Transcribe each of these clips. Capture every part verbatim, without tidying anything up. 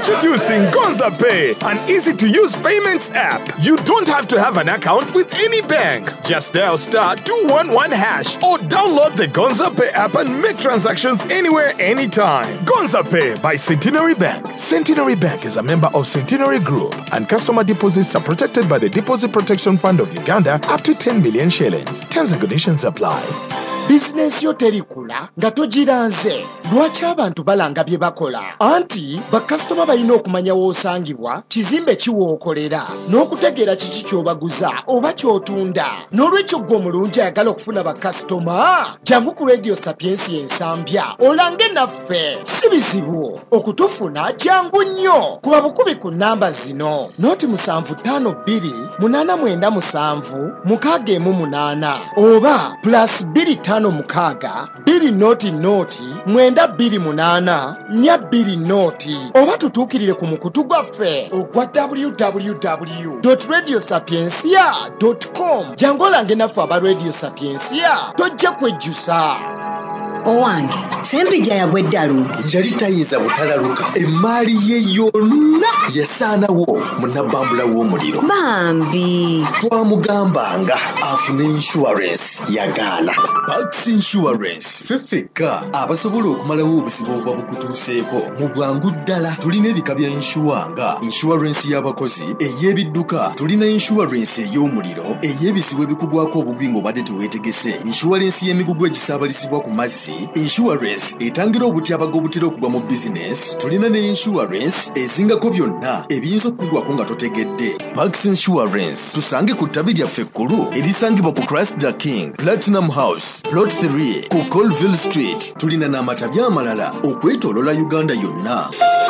Introducing Gonza Pay, an easy-to-use payments app. You don't have to have an account with any bank. Just dial star two one one hash or download the Gonza Pay app and make transactions anywhere, anytime. Gonza Pay by Centenary Bank. Centenary Bank is a member of Centenary Group, and customer deposits are protected by the Deposit Protection Fund of Uganda up to ten million shillings. Terms and conditions apply. Business yo terikula nga togiranze lwaki abantu balanga bye bakola anti bakasitoma balina okumanya w'osangibwa kizimbe kiwookolera n'okutegeera kiki ky'obaguza oba ky'otunda n'olwekyo gwe omulungi ayagala okufuna bakasitoma jangu ku Radio Sapiensi ensambya olange naffe si bizibu okutufuna jangu nnyo kuba bukubi ku nnamba zino noti musanvu ttaano bbiri munaana mwenda musanvu mukaaga emu munaana oba plus bbiri ttaano mukaaga bbiri noti noti mwenda bbiri munaana nnya bbiri noti oba tutuukirire ku mukutu gwaffe ogwa w w w dot radio sapiensia dot com jangu olange naffe aba Radio Sapiensia tojja kwejjusa. Owange Sempija yagweddalu yali tayinza butalaluka emmaali ye yonna yasaanawo munabbambula w'omuliro bambi twamugambanga afune insurance yagaana. Pax Insurance feffeka abasobola okumalawo obuzibu obuba bukutuuseeko mu bwangu ddala. Tulina ebika bya insure nga insurance y'abakozi, ey'ebidduka, tulina insurance ey'omuliro, ey'ebizibu ebikugwako obugwi ng'obadde teweetegese, insurance y'emigugu egisaabalizibwa ku mazzi, insurance etangira obutyabaga obutera okugwa mu business, tulina ne insurance ezingako byonna ebiyinza okukugwako nga totegedde. Pax Insurance tusange ku ttabi lyaffe ekkulu erisangibwa ku Christ the King, Platinum House, Plot three ku Colville Street. Tulina n'amatabi amalala okwetoolola Uganda yonna.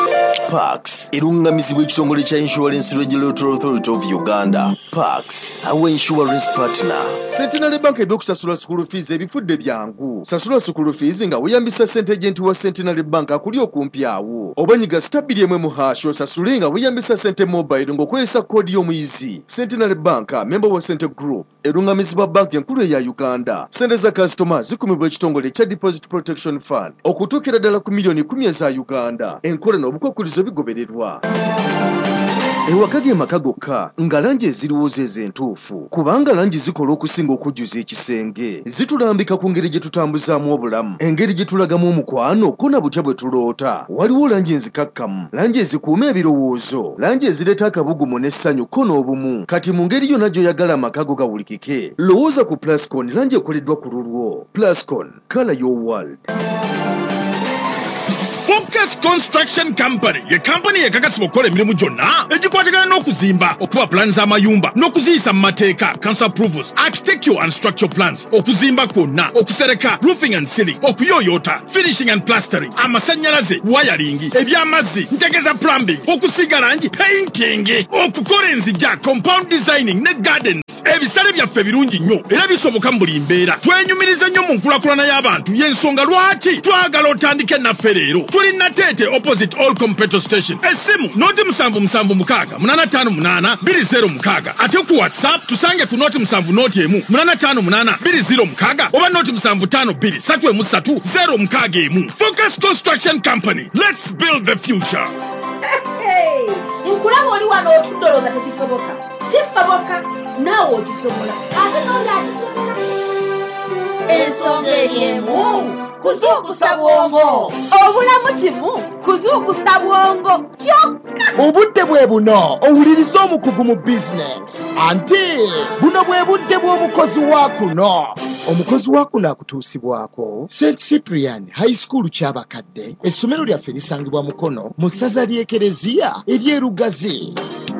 Pax erungamizibwa ekitongole kya Insurance Regulatory Authority of Uganda. Pax, our insurance partner. Centenary Bank ebyokusasula school fees ebifudde byangu. Sasula school fees nga weeyambisa ssente agent wa Centenary Bank akuli okumpi awo. Obanyiga stabili emwe mu hash osasule nga weeyambisa ssente mobile ng'okozesa koodi y'omuyizi. Centenary Bank, member wa Cente Group, erungamizibwa bank enkulu eya Uganda. Ssente za customers zikumibwa ekitongole kya Deposit Protection Fund okutuukira ddala ku miliyoni kumi eza Uganda. Enkola n'obukwakkulizo bigobererwa. Ewaka ge maka gokka nga langi eziriwo zeeze entuufu, kubanga langi zikola okusinga okujjuza ekisenge. Zitulambika ku ngeri gye tutambuzaamu obulamu, engeri gye tulagamu omukwano ko na butya bwe tuloota. Waliwo langi enzikakkamu, langi ezikuuma ebirowoozo, langi ezireeta akabugumu n'essanyu ko n'obumu. Kati mu ngeri yonna gy'oyagala amaka go gawulikike, lowooza ku Plascon, langi ekoleddwa ku lulwo. Plascon, color your world. Focus Construction Company ye company ekakasibwa okukola emirimu gyonna egikwatagana n'okuzimba, okuba plans z'amayumba n'okuziyisa mu mateeka, council approvals, architectural and structural plans, okuzimba kwonna, okusereka, roofing and ceiling, okuyooyoota, finishing and plastering, amasannyalaze, wiring, eby'amazzi, ntegeza plumbing, okusiiga langi, painting, okukola enzijja, compound designing ne gardens. Ebisale byaffe birungi nnyo era bisoboka mu buli mbeera. Twenyumiriza nnyo mu nkulakulana y'abantu, y'ensonga lwaki twagala otandike naffe leero. Tuli Natete opposite Allcom petrol station. Esimu noti musanvu musanvu mukaaga munana ttaano munaana bbiri zero mukaaga. Ate ku WhatsApp tusange ku noti musanvu noti emu munana ttaano munaana bbiri zero mukaaga oba noti musanvu ttaano bbiri ssatu emu ssatu zero mukaaga emu. Focus Construction Company. Let's build the future. Hey, nkulaba oli wano otudoloza tekisoboka. Kisoboka naawe okisobola. Ate n'oli akisobola. Ensonga eriemu kuzuukusa bwongo. Obulamu kimu kuzuukusa bwongo kyokka. Obudde bwe buno owuliriza omukugu mu business. Anti buno bwe budde bw'omukozi wa kuno. Omukozi wa kuno akutuusibwako Saint Cyprian High School ky'abakadde. Essomero lyaffe lisangibwa Mukono mu ssaza ly'Ekereziya ery'Erugazi.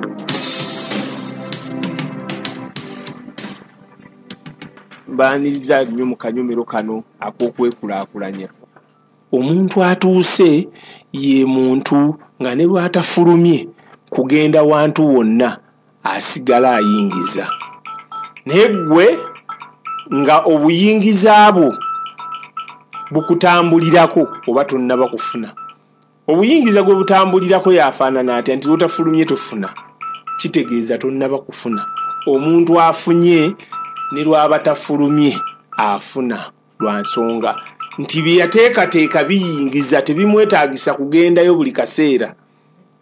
Baaniriza nnyo mu kanyomero kano ak'okwekulaakulanya. Omuntu atuuse ye muntu nga ne bw'atafulumye kugenda wantu wonna asigala ayingiza. Naye ggwe nga obuyingiza bwo bukutambulirako oba tonnaba kufuna. Obuyingiza gwe butambulirako yafaanana ati nti lwotafulumye tofuna. Kitegeeza tonnaba kufuna. Omuntu afunye ne lwaba tafulumye afuna lwa nsonga nti bye yateekateeka biyingiza tebimwetaagisa kugendayo buli kaseera.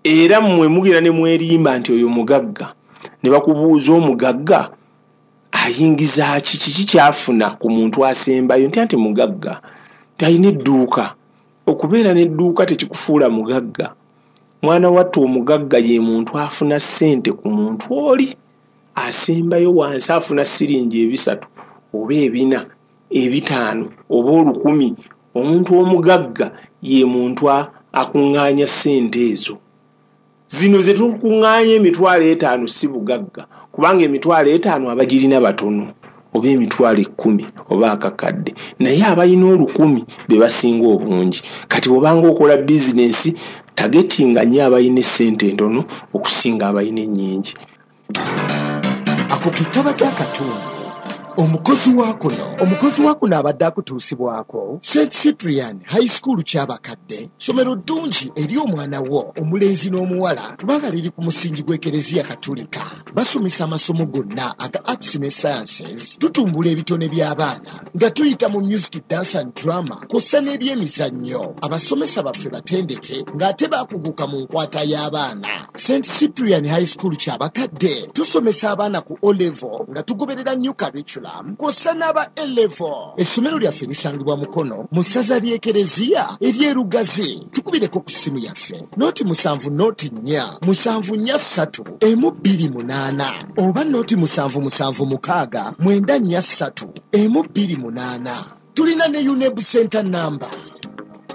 era mmwe mugira ne mwerimba nti oyo mugagga ne bakubuuza omugagga ayingiza ki kiki kyafuna ku muntu asembayo nti ati mugagga talina edduuka. Okubeera n'edduuka tekikufuula mugagga. Mwana wattu omugagga ye muntu afuna ssente ku muntu oli asembayo wansi afuna siringi ebisatu oba ebina ebitaano oba olukumi. Omuntu omugagga ye muntu akuŋŋaanya ssente ezo. Zino ze tukuŋŋaanya emitwalo etaano si bugagga, kubanga emitwalo etaano abagirina batono oba emitwalo ekkumi oba akakadde, naye abalina olukumi be basinga obungi. Kati obanga okola bizinensi tagetinga nnyo abalina essente entono okusinga abalina ennyingi. Ako kitaba ky'akatundu. Omukozi wakuno omukozi wakuno abadde akutuusibwako Saint Cyprian High School ky'abakadde, somero ddungi eri omwana wo omulenzi n'omuwala kubanga liri ku musingi gw'Ekereziya Katolika. Basomesa amasomo gonna aga arts ne sciences. Tutumbula ebitone by'abaana nga tuyita mu music, dance and drama kw'ossa n'ebyemizannyo. Abasomesa baffe batendeke ng'ate baakuguka mu nkwata y'abaana. Saint Cyprian High School ky'abakadde tusomesa abaana ku O level nga tugoberera new curriculum kw'ossa n'aba A level. Essomero lyaffe lisangibwa Mukono mu ssaza ly'Ekereziya ery'Erugazi. Tukubireko ku ssimu yaffe nooti musanvu nooti nnya musanvu nnya ssatu emu bbiri munaana oba nooti musanvu musanvu mukaaga mwenda nnya ssatu emu bbiri munaana. Tulina ne U N E B center number